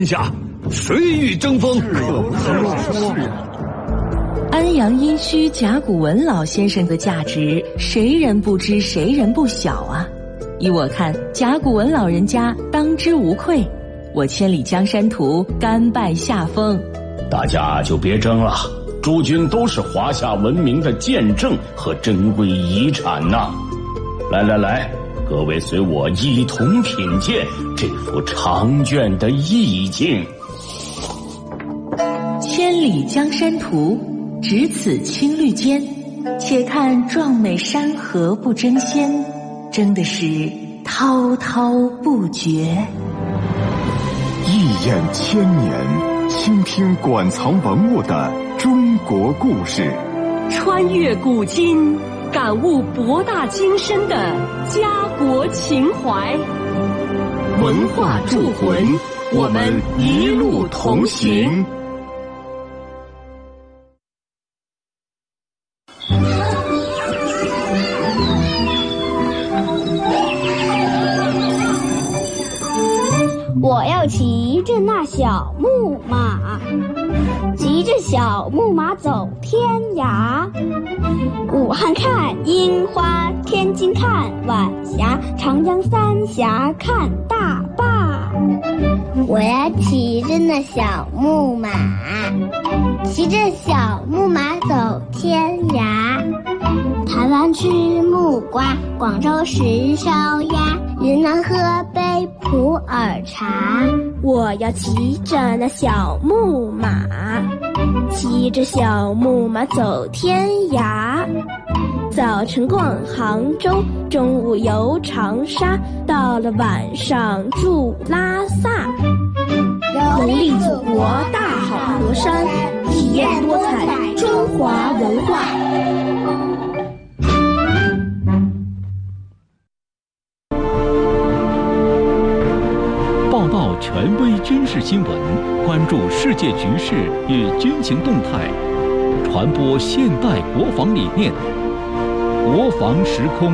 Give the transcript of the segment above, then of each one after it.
下，谁与争锋？ 安阳殷墟甲骨文老先生的价值，谁人不知谁人不晓啊！依我看，甲骨文老人家当之无愧。我千里江山图，甘拜下风。 大家就别争了，诸君都是华夏文明的见证和珍贵遗产呐！来，各位随我一同品鉴这幅长卷的意境。 千里江山图，只此青绿间，且看壮美山河不争先，争的是滔滔不绝。 一眼千年，倾听馆藏文物的中国故事， 穿越古今，感悟博大精深的家国情怀。 文化铸魂，我们一路同行。 我要骑着那小木马，骑着小木马走天涯。武汉看樱花，天津看晚霞，长江三峡看大坝。 我要骑着那小木马，骑着小木马走天涯。台湾吃木瓜，广州吃烧鸭，云南喝杯普洱茶。 我要骑着那小木马，骑着小木马走天涯。早晨逛杭州，中午游长沙，到了晚上住拉萨。游历祖国大好河山，体验多彩中华文化。 报道权威军事新闻，关注世界局势与军情动态，传播现代国防理念。国防时空。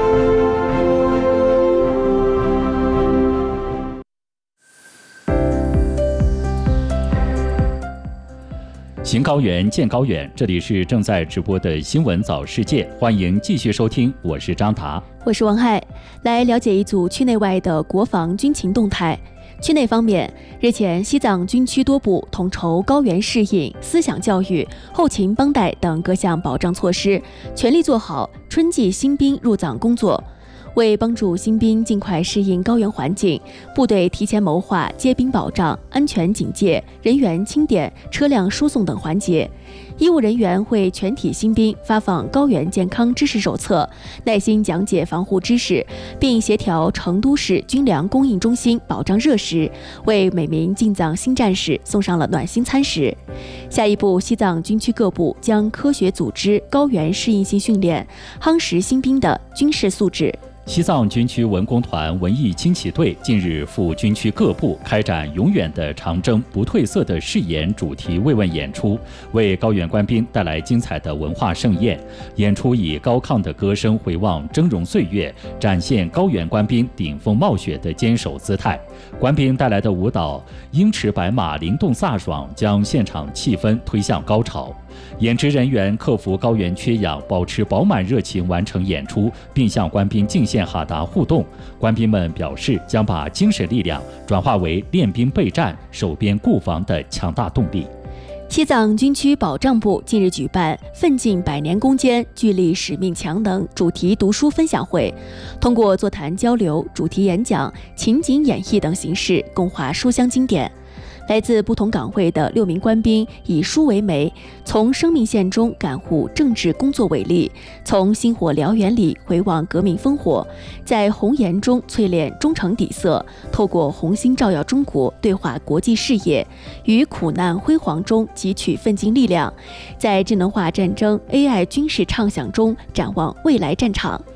行高原，见高远，这里是正在直播的新闻早世界，欢迎继续收听，我是张达， 我是王海，来了解一组区内外的国防军情动态。区内方面，日前西藏军区多部统筹高原适应、思想教育、后勤帮带等各项保障措施，全力做好春季新兵入藏工作。为帮助新兵尽快适应高原环境，部队提前谋划接兵保障、安全警戒、人员清点、车辆输送等环节。医务人员为全体新兵发放高原健康知识手册，耐心讲解防护知识，并协调成都市军粮供应中心保障热食，为每名进藏新战士送上了暖心餐食。下一步，西藏军区各部将科学组织高原适应性训练，夯实新兵的军事素质。 西藏军区文工团文艺轻骑队近日赴军区各部开展永远的长征不褪色的誓言主题慰问演出，为高原官兵带来精彩的文化盛宴。演出以高亢的歌声回望峥嵘岁月，展现高原官兵顶风冒雪的坚守姿态。官兵带来的舞蹈鹰驰白马灵动飒爽，将现场气氛推向高潮。演职人员克服高原缺氧，保持饱满热情完成演出，并向官兵敬献哈达互动。官兵们表示，将把精神力量转化为练兵备战、守边固防的强大动力。 西藏军区保障部近日举办“奋进百年攻坚，聚力使命强能”主题读书分享会，通过座谈交流、主题演讲、情景演绎等形式，共话书香经典。来自不同岗位的6名官兵以书为媒，从生命线中感悟政治工作伟力，从星火燎原里回望革命烽火，在红岩中淬炼忠诚底色，透过红星照耀中国，对话国际视野，于苦难辉煌中汲取奋进力量，在智能化战争、AI 军事畅想中展望未来战场。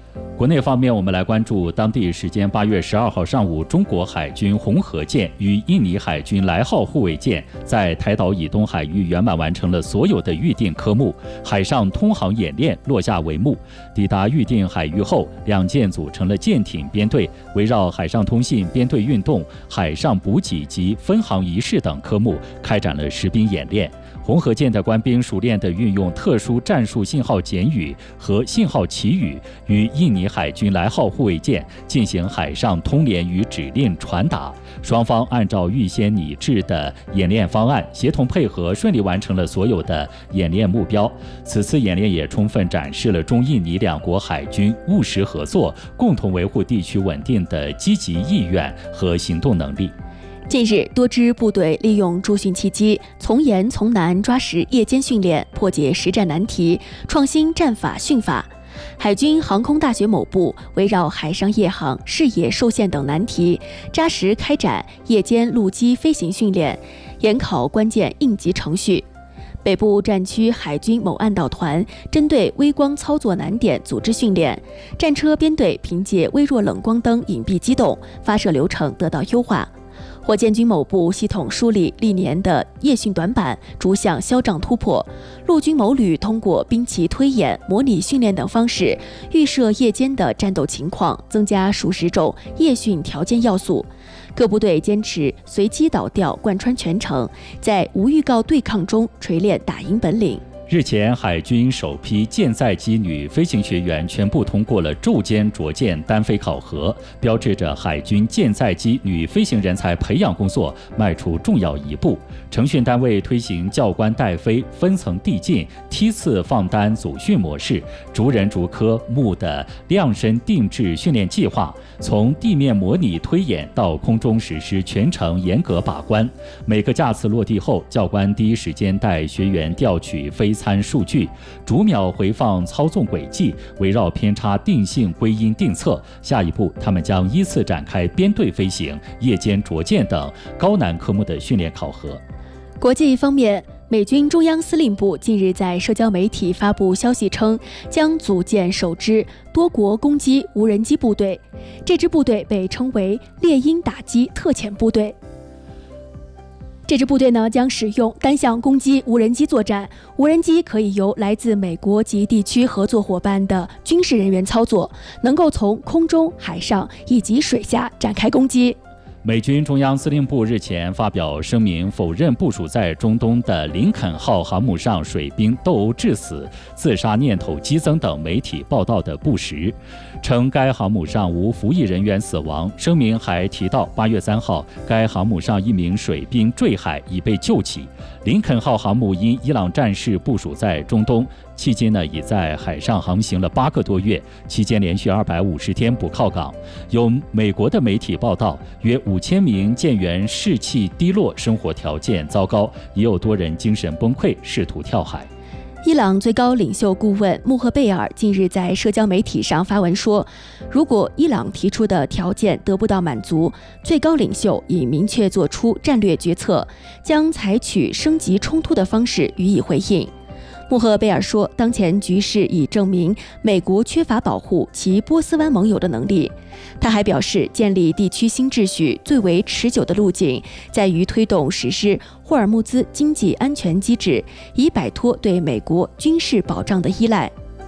国内方面，我们来关注当地时间8月12号上午，中国海军红河舰与印尼海军来号护卫舰在台岛以东海域圆满完成了所有的预定科目，海上通航演练落下帷幕。抵达预定海域后，两舰组成了舰艇编队，围绕海上通信、编队运动、海上补给及分航仪式等科目开展了实兵演练。红河舰的官兵熟练地运用特殊战术信号简语和信号旗语，与印尼海军来号护卫舰进行海上通联与指令传达。双方按照预先拟制的演练方案，协同配合，顺利完成了所有的演练目标。此次演练也充分展示了中印尼两国海军务实合作、共同维护地区稳定的积极意愿和行动能力。 近日，多支部队利用驻训契机，从严从难抓实夜间训练，破解实战难题，创新战法训法。海军航空大学某部围绕海上夜航、视野受限等难题，扎实开展夜间陆基飞行训练，研考关键应急程序。北部战区海军某岸岛团针对微光操作难点组织训练，战车编队凭借微弱冷光灯隐蔽机动，发射流程得到优化。火箭军某部系统梳理历年的夜训短板，逐项消障突破。陆军某旅通过兵棋推演、模拟训练等方式，预设夜间的战斗情况，增加数十种夜训条件要素。各部队坚持随机导调，贯穿全程，在无预告对抗中锤炼打赢本领。 日前，海军首批舰载机女飞行学员全部通过了昼间着舰单飞考核，标志着海军舰载机女飞行人才培养工作迈出重要一步。程训单位推行教官带飞、分层递进、梯次放单组训模式，逐人逐科目的量身定制训练计划，从地面模拟推演到空中实施，全程严格把关。每个架次落地后，教官第一时间带学员调取飞参数据，逐秒回放操纵轨迹，围绕偏差定性归因定策。下一步，他们将依次展开编队飞行、夜间着舰等高难科目的训练考核。 国际方面，美军中央司令部近日在社交媒体发布消息称，将组建首支多国攻击无人机部队。这支部队被称为猎鹰打击特遣部队。这支部队呢，将使用单向攻击无人机作战，无人机可以由来自美国及地区合作伙伴的军事人员操作，能够从空中、海上以及水下展开攻击。 美军中央司令部日前发表声明，否认部署在中东的林肯号航母上水兵斗殴致死、自杀念头激增等媒体报道的不实，称该航母上无服役人员死亡。声明还提到，8月3号，该航母上一名水兵坠海已被救起。林肯号航母因伊朗战事部署在中东，迄今已在海上航行了8个多月，期间连续250天不靠港。有美国的媒体报道，约5000名舰员士气低落，生活条件糟糕，也有多人精神崩溃，试图跳海。 伊朗最高领袖顾问穆赫贝尔近日在社交媒体上发文说，如果伊朗提出的条件得不到满足，最高领袖已明确做出战略决策，将采取升级冲突的方式予以回应。穆赫贝尔说，当前局势已证明美国缺乏保护其波斯湾盟友的能力。他还表示，建立地区新秩序最为持久的路径在于推动实施霍尔木兹经济安全机制，以摆脱对美国军事保障的依赖。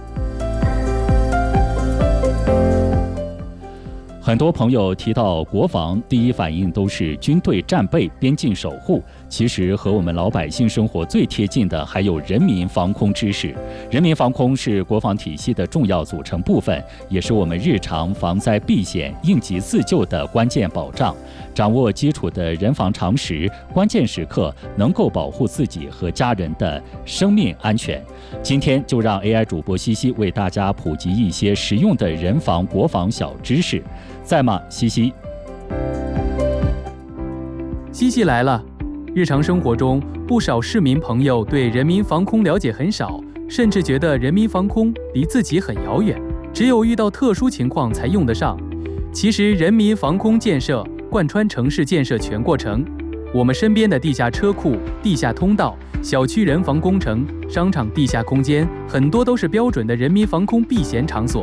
很多朋友提到国防，第一反应都是军队战备、边境守护。其实和我们老百姓生活最贴近的还有人民防空知识。人民防空是国防体系的重要组成部分，也是我们日常防灾避险、应急自救的关键保障。掌握基础的人防常识，关键时刻能够保护自己和家人的生命安全。今天就让 AI 主播西西为大家普及一些实用的人防国防小知识。在吗，西西？ 西西来了。日常生活中，不少市民朋友对人民防空了解很少，甚至觉得人民防空离自己很遥远，只有遇到特殊情况才用得上。其实，人民防空建设贯穿城市建设全过程。我们身边的地下车库、地下通道、小区人防工程、商场地下空间，很多都是标准的人民防空避险场所。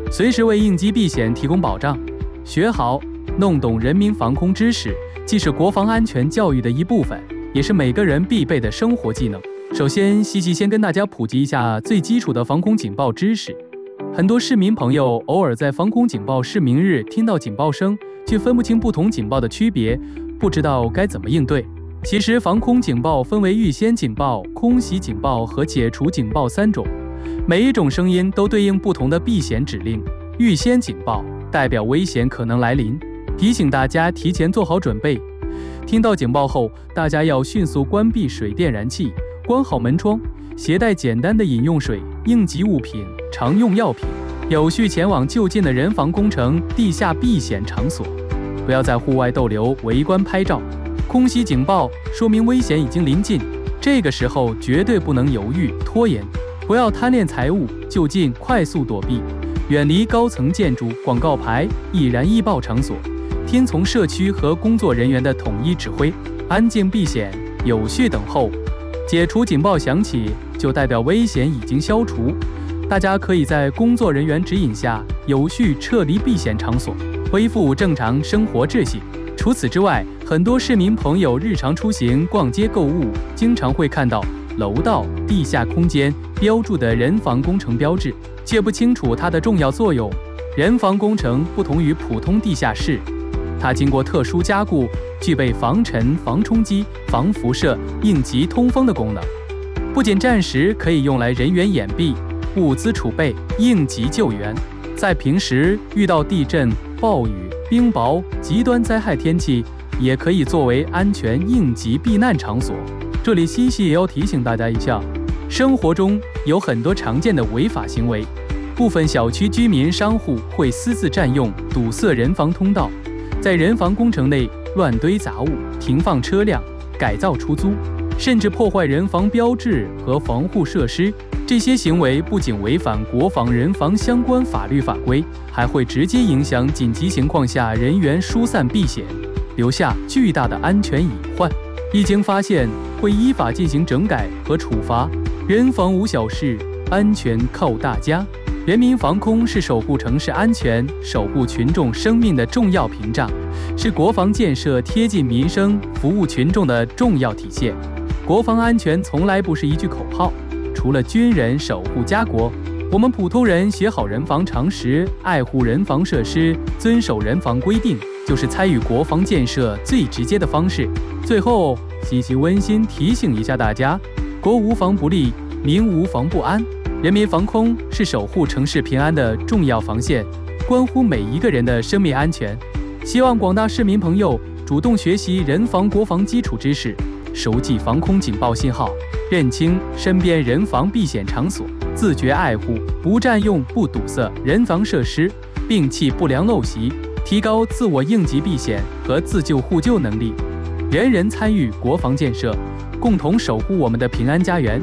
随时为应急避险提供保障。学好、弄懂人民防空知识，既是国防安全教育的一部分，也是每个人必备的生活技能。首先，西西先跟大家普及一下最基础的防空警报知识。很多市民朋友偶尔在防空警报示明日听到警报声，却分不清不同警报的区别，不知道该怎么应对。其实防空警报分为预先警报、空袭警报和解除警报3种，每一种声音都对应不同的避险指令。预先警报代表危险可能来临，提醒大家提前做好准备。听到警报后，大家要迅速关闭水电燃气，关好门窗，携带简单的饮用水、应急物品、常用药品，有序前往就近的人防工程地下避险场所，不要在户外逗留围观拍照。空袭警报说明危险已经临近，这个时候绝对不能犹豫拖延，不要贪恋财物，就近快速躲避，远离高层建筑、广告牌、易燃易爆场所，听从社区和工作人员的统一指挥，安静避险，有序等候。解除警报响起，就代表危险已经消除，大家可以在工作人员指引下有序撤离避险场所，恢复正常生活秩序。除此之外，很多市民朋友日常出行、逛街购物，经常会看到楼道、地下空间标注的人防工程标志，却不清楚它的重要作用。人防工程不同于普通地下室，它经过特殊加固，具备防尘、防冲击、防辐射、应急通风的功能。不仅暂时可以用来人员掩蔽、物资储备、应急救援，在平时遇到地震、暴雨、冰雹、极端灾害天气，也可以作为安全应急避难场所。这里西西也要提醒大家一下，生活中有很多常见的违法行为，部分小区居民、商户会私自占用、堵塞人防通道，在人防工程内乱堆杂物、停放车辆、改造出租，甚至破坏人防标志和防护设施。这些行为不仅违反国防人防相关法律法规，还会直接影响紧急情况下人员疏散避险，留下巨大的安全隐患。一经发现，会依法进行整改和处罚。人防无小事，安全靠大家。人民防空是守护城市安全、守护群众生命的重要屏障，是国防建设贴近民生、服务群众的重要体现。国防安全从来不是一句口号，除了军人守护家国，我们普通人学好人防常识，爱护人防设施，遵守人防规定，就是参与国防建设最直接的方式。最后，西西温馨提醒一下大家，国无防不立，民无防不安。人民防空是守护城市平安的重要防线，关乎每一个人的生命安全。希望广大市民朋友主动学习人防国防基础知识，熟记防空警报信号，认清身边人防避险场所，自觉爱护，不占用、不堵塞人防设施，摒弃不良陋习，提高自我应急避险和自救互救能力。人人参与国防建设，共同守护我们的平安家园。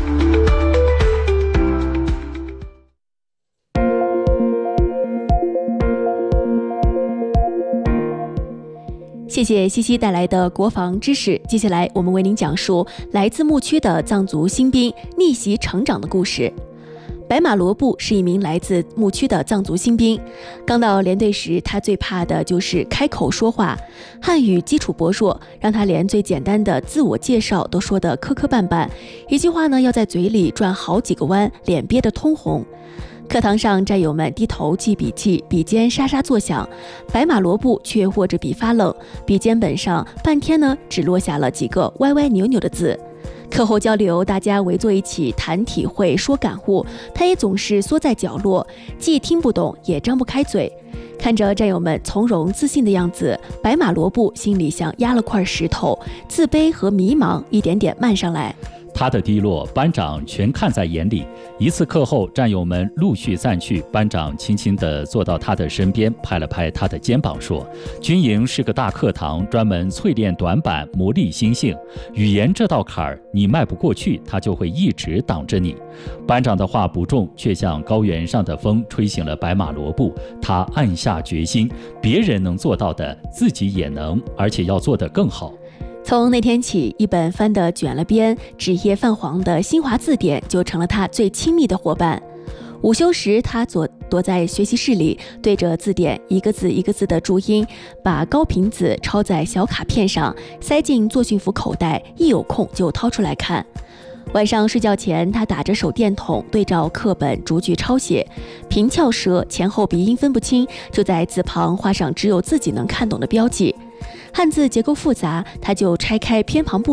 谢谢西西带来的国防知识。接下来我们为您讲述来自牧区的藏族新兵逆袭成长的故事。白马罗布是一名来自牧区的藏族新兵，刚到连队时，他最怕的就是开口说话，汉语基础薄弱，让他连最简单的自我介绍都说得磕磕绊绊，一句话呢要在嘴里转好几个弯，脸憋得通红。课堂上，战友们低头记笔记，笔尖沙沙作响，白马罗布却握着笔发愣，笔尖本上半天呢只落下了几个歪歪扭扭的字。课后交流，大家围坐一起谈体会、说感悟，他也总是缩在角落，既听不懂，也张不开嘴。看着战友们从容自信的样子，白马罗布心里像压了块石头，自卑和迷茫一点点漫上来。 他的低落，班长全看在眼里。一次课后，战友们陆续散去，班长轻轻地坐到他的身边，拍了拍他的肩膀，说：“军营是个大课堂，专门淬炼短板，磨砺心性。语言这道坎儿，你迈不过去，他就会一直挡着你。”班长的话不重，却像高原上的风，吹醒了白马罗布。他暗下决心，别人能做到的，自己也能，而且要做得更好。 从那天起，一本翻得卷了边、纸页泛黄的新华字典就成了他最亲密的伙伴。 午休时，他躲在学习室里，对着字典一个字一个字的注音，把高频字抄在小卡片上，塞进作训服口袋，一有空就掏出来看。晚上睡觉前，他打着手电筒，对照课本逐句抄写，平翘舌，前后鼻音分不清，就在字旁画上只有自己能看懂的标记。汉字结构复杂，他就拆开偏旁部